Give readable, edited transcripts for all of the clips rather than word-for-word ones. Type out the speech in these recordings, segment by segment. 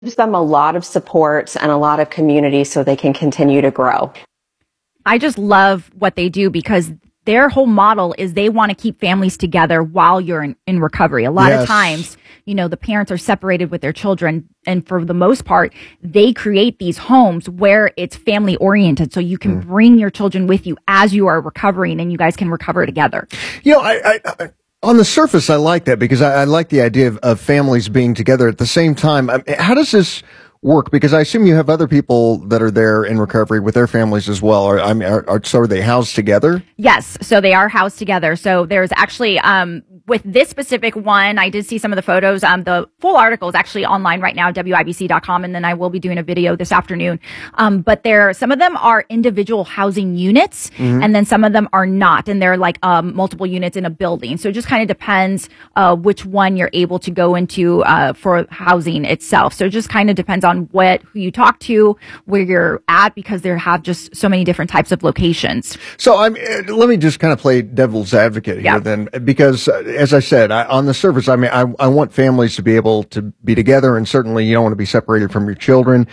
Gives them a lot of support and a lot of community so they can continue to grow. I just love what they do because their whole model is they want to keep families together while you're in recovery. A lot of times, the parents are separated with their children. And for the most part, they create these homes where it's family oriented. So you can bring your children with you as you are recovering and you guys can recover together. I on the surface, I like that because I like the idea of families being together at the same time. How does this work? Because I assume you have other people that are there in recovery with their families as well. So are they housed together? Yes. So they are housed together. So there's actually, with this specific one, I did see some of the photos. The full article is actually online right now, WIBC.com, and then I will be doing a video this afternoon. But some of them are individual housing units, and then some of them are not, and they're like multiple units in a building. So it just kind of depends which one you're able to go into for housing itself. So it just kind of depends on who you talk to, where you're at, because there have just so many different types of locations. So let me just kind of play devil's advocate here then, because as I said, on the surface, I want families to be able to be together, and certainly you don't want to be separated from your children.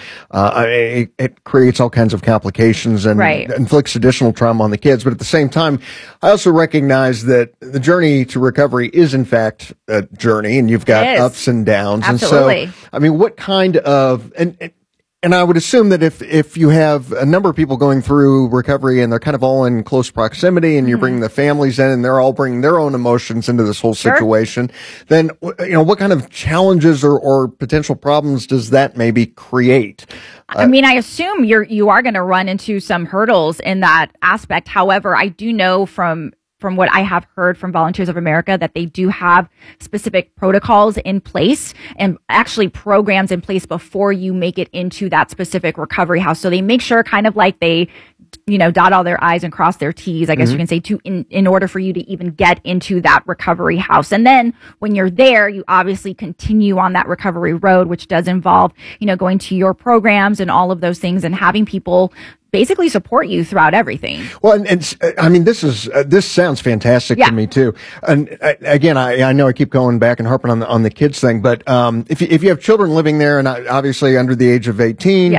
It creates all kinds of complications and inflicts additional trauma on the kids. But at the same time, I also recognize that the journey to recovery is in fact a journey, and you've got ups and downs. Absolutely. And so, what kind of, and I would assume that if you have a number of people going through recovery and they're kind of all in close proximity and you're bringing the families in and they're all bringing their own emotions into this whole situation, then, what kind of challenges or potential problems does that maybe create? I assume you are going to run into some hurdles in that aspect. However, I do know from what I have heard from Volunteers of America that they do have specific protocols in place and actually programs in place before you make it into that specific recovery house. So they make sure kind of like they, dot all their I's and cross their T's, I guess you can say, in order for you to even get into that recovery house. And then when you're there, you obviously continue on that recovery road, which does involve, going to your programs and all of those things and having people basically support you throughout everything. Well, this sounds fantastic to me too. And again, I know I keep going back and harping on the kids thing, but if you have children living there and obviously under the age of 18,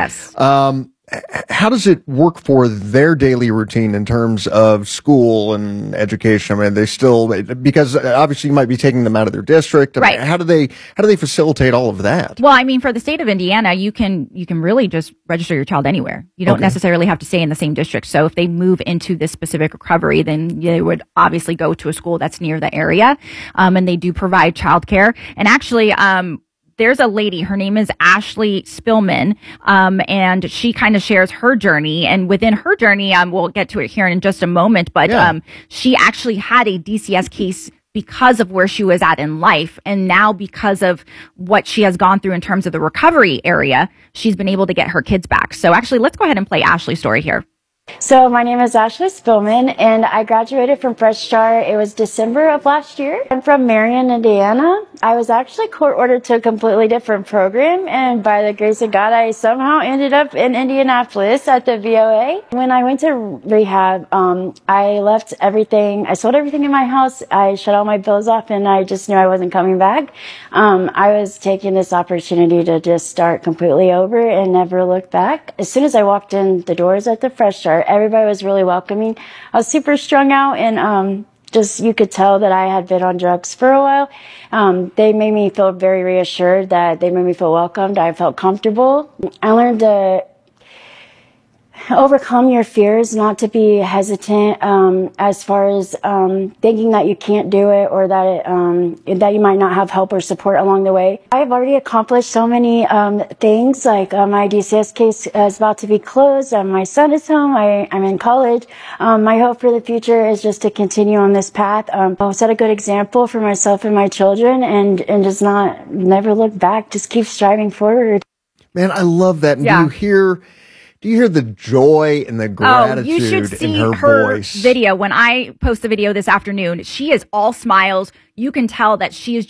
how does it work for their daily routine in terms of school and education? They still, because obviously you might be taking them out of their district. Right. How do they facilitate all of that? Well, for the state of Indiana, you can really just register your child anywhere. You don't necessarily have to stay in the same district. So if they move into this specific recovery, then they would obviously go to a school that's near the area. And they do provide childcare. And actually, there's a lady, her name is Ashley Spillman, and she kind of shares her journey. And within her journey, we'll get to it here in just a moment, but she actually had a DCS case because of where she was at in life. And now because of what she has gone through in terms of the recovery area, she's been able to get her kids back. So actually, let's go ahead and play Ashley's story here. So my name is Ashley Spillman, and I graduated from Fresh Start. It was December of last year. I'm from Marion, Indiana. I was actually court ordered to a completely different program, and by the grace of God, I somehow ended up in Indianapolis at the VOA. When I went to rehab, I left everything. I sold everything in my house. I shut all my bills off, and I just knew I wasn't coming back. I was taking this opportunity to just start completely over and never look back. As soon as I walked in the doors at the Fresh Start, everybody was really welcoming. I was super strung out, and you could tell that I had been on drugs for a while. They made me feel very reassured, that they made me feel welcomed. I felt comfortable. I learned to overcome your fears, not to be hesitant as far as thinking that you can't do it, or that you might not have help or support along the way. I've already accomplished so many things, like my DCS case is about to be closed. My son is home. I'm in college. My hope for the future is just to continue on this path. I'll set a good example for myself and my children, and just never look back. Just keep striving forward. Man, I love that. And do you hear the joy and the gratitude in her voice? Video. When I post the video this afternoon, she is all smiles. You can tell that she is just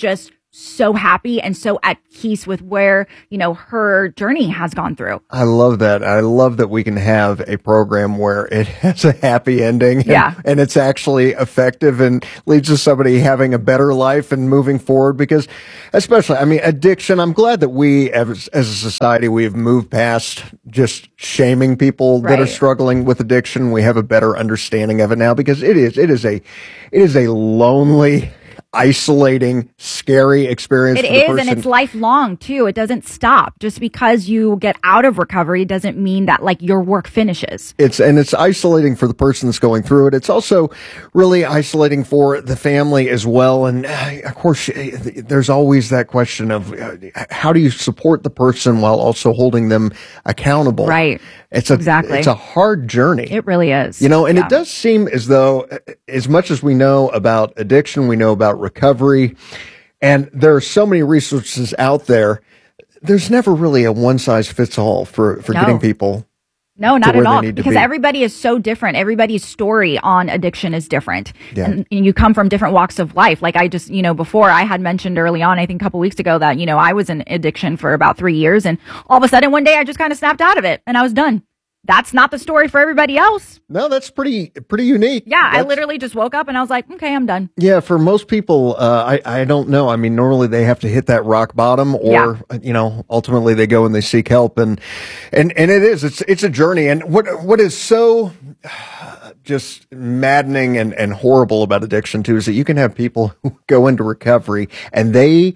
so happy and so at peace with where, her journey has gone through. I love that. I love that we can have a program where it has a happy ending and it's actually effective and leads to somebody having a better life and moving forward, because especially, addiction, I'm glad that we as a society, we have moved past just shaming people that are struggling with addiction. We have a better understanding of it now, because it is a lonely, isolating, scary experience. It is, and it's lifelong too. It doesn't stop. Just because you get out of recovery doesn't mean that your work finishes. It's isolating for the person that's going through it. It's also really isolating for the family as well. And of course, there's always that question of how do you support the person while also holding them accountable? Right. It's a hard journey. It really is. It does seem as though, as much as we know about addiction, we know about recovery, and there are so many resources out there, there's never really a one size fits all for getting people. No, not at all. Because everybody is so different. Everybody's story on addiction is different. Yeah. And you come from different walks of life. Like I just, before I had mentioned early on, I think a couple weeks ago that, I was in addiction for about 3 years. And all of a sudden one day I just kind of snapped out of it and I was done. That's not the story for everybody else. No, that's pretty unique. Yeah, I literally just woke up and I was like, okay, I'm done. Yeah, for most people, I don't know. Normally they have to hit that rock bottom, or ultimately they go and they seek help, and it's a journey. And what is so just maddening and horrible about addiction too is that you can have people who go into recovery and they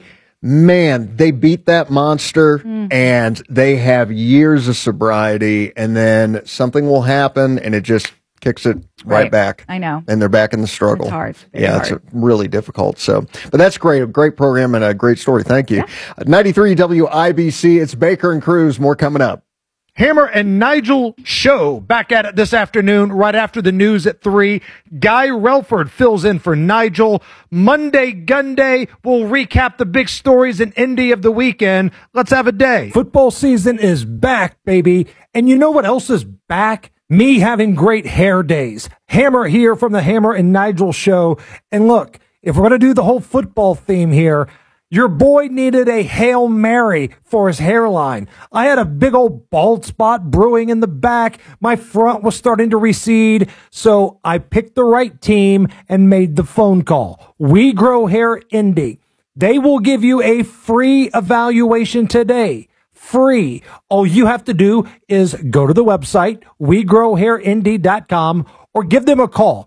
beat that monster and they have years of sobriety, and then something will happen and it just kicks it right back. I know. And they're back in the struggle. It's hard. It's really difficult. So, but that's great. A great program and a great story. Thank you. Yeah. 93 WIBC. It's Baker and Cruz. More coming up. Hammer and Nigel show back at it this afternoon, right after the news at 3. Guy Relford fills in for Nigel. Monday Gun Day. We'll recap the big stories in Indy of the weekend. Let's have a day. Football season is back, baby. And you know what else is back? Me having great hair days. Hammer here from the Hammer and Nigel show. And look, if we're going to do the whole football theme here, your boy needed a Hail Mary for his hairline. I had a big old bald spot brewing in the back. My front was starting to recede. So I picked the right team and made the phone call. We Grow Hair Indy. They will give you a free evaluation today. Free. All you have to do is go to the website, wegrowhairindy.com, or give them a call.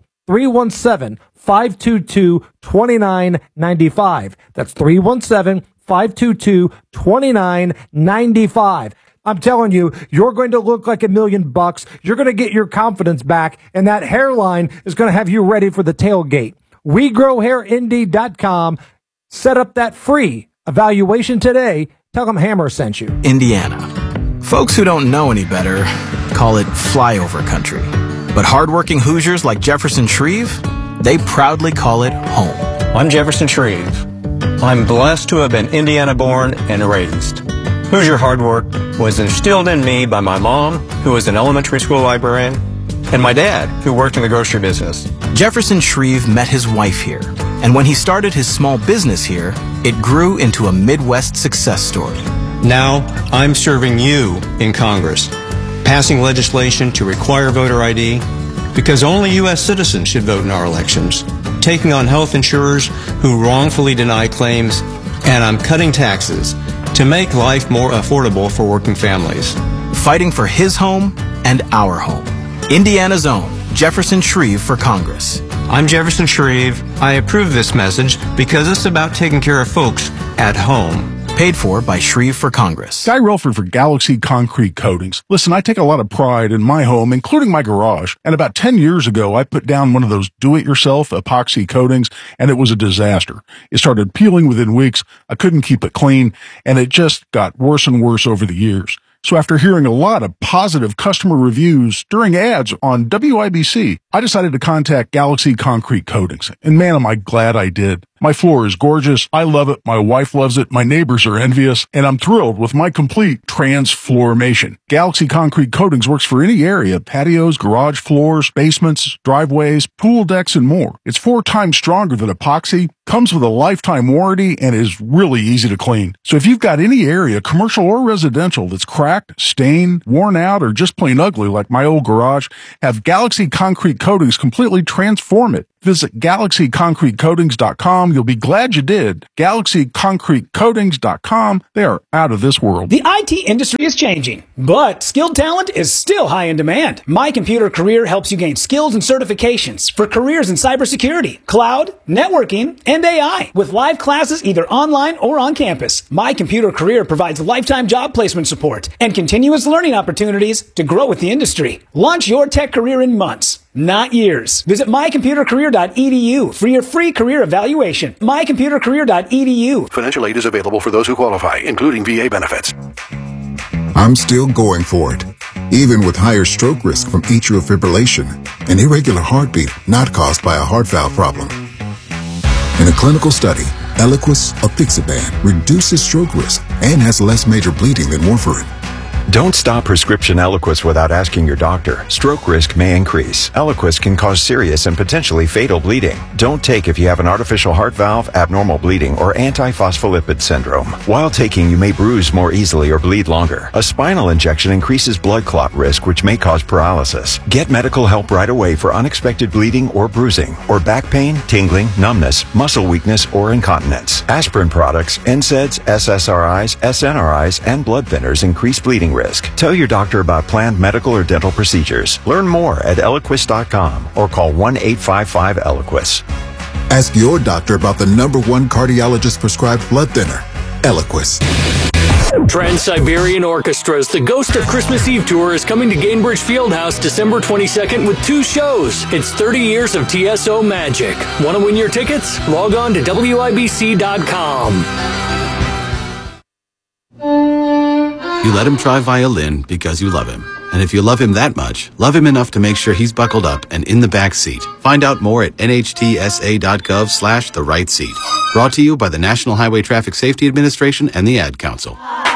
317-522-2995. That's 317-522-2995. I'm telling you, you're going to look like $1 million. You're going to get your confidence back, and that hairline is going to have you ready for the tailgate. WeGrowHairIndy.com. Set up that free evaluation today. Tell them Hammer sent you. Indiana. Folks who don't know any better call it flyover country. But hardworking Hoosiers like Jefferson Shreve, they proudly call it home. I'm Jefferson Shreve. I'm blessed to have been Indiana born and raised. Hoosier hard work was instilled in me by my mom, who was an elementary school librarian, and my dad, who worked in the grocery business. Jefferson Shreve met his wife here, and when he started his small business here, it grew into a Midwest success story. Now, I'm serving you in Congress, passing legislation to require voter ID, because only U.S. citizens should vote in our elections, taking on health insurers who wrongfully deny claims, and I'm cutting taxes to make life more affordable for working families. Fighting for his home and our home. Indiana's own Jefferson Shreve for Congress. I'm Jefferson Shreve. I approve this message because it's about taking care of folks at home. Paid for by Shreve for Congress. Guy Relford for Galaxy Concrete Coatings. Listen, I take a lot of pride in my home, including my garage. And about 10 years ago, I put down one of those do-it-yourself epoxy coatings, and it was a disaster. It started peeling within weeks. I couldn't keep it clean, and it just got worse and worse over the years. So after hearing a lot of positive customer reviews during ads on WIBC, I decided to contact Galaxy Concrete Coatings. And man, am I glad I did. My floor is gorgeous. I love it. My wife loves it. My neighbors are envious. And I'm thrilled with my complete transformation. Galaxy Concrete Coatings works for any area: patios, garage floors, basements, driveways, pool decks, and more. It's 4 times stronger than epoxy, comes with a lifetime warranty, and is really easy to clean. So if you've got any area, commercial or residential, that's cracked, stained, worn out, or just plain ugly like my old garage, have Galaxy Concrete Coatings completely transform it. Visit GalaxyConcreteCoatings.com. You'll be glad you did. GalaxyConcreteCoatings.com. They are out of this world. The IT industry is changing, but skilled talent is still high in demand. My Computer Career helps you gain skills and certifications for careers in cybersecurity, cloud, networking, and AI. With live classes either online or on campus, My Computer Career provides lifetime job placement support and continuous learning opportunities to grow with the industry. Launch your tech career in months, not years. Visit mycomputercareer.edu for your free career evaluation. mycomputercareer.edu. Financial aid is available for those who qualify, including VA benefits. I'm still going for it, even with higher stroke risk from atrial fibrillation, an irregular heartbeat not caused by a heart valve problem. In a clinical study, Eliquis apixaban reduces stroke risk and has less major bleeding than warfarin. Don't stop prescription Eliquis without asking your doctor. Stroke risk may increase. Eliquis can cause serious and potentially fatal bleeding. Don't take if you have an artificial heart valve, abnormal bleeding, or antiphospholipid syndrome. While taking, you may bruise more easily or bleed longer. A spinal injection increases blood clot risk, which may cause paralysis. Get medical help right away for unexpected bleeding or bruising, or back pain, tingling, numbness, muscle weakness, or incontinence. Aspirin products, NSAIDs, SSRIs, SNRIs, and blood thinners increase bleeding risk. Tell your doctor about planned medical or dental procedures. Learn more at Eliquis.com or call 1-855-ELIQUIS. Ask your doctor about the #1 cardiologist prescribed blood thinner, Eliquis. Trans-Siberian Orchestra's The Ghost of Christmas Eve Tour is coming to Gainbridge Fieldhouse December 22nd with 2 shows. It's 30 years of TSO magic. Want to win your tickets? Log on to WIBC.com. You let him try violin because you love him. And if you love him that much, love him enough to make sure he's buckled up and in the back seat. Find out more at nhtsa.gov/the right seat. Brought to you by the National Highway Traffic Safety Administration and the Ad Council.